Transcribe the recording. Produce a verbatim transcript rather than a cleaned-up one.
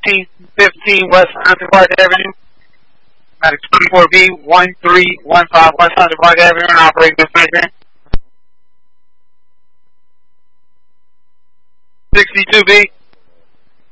fifteen fifteen West Hunter Park Avenue. Medic twenty-four B, one three one five West Hunter Park Avenue, and operating dispatcher. sixty-two B.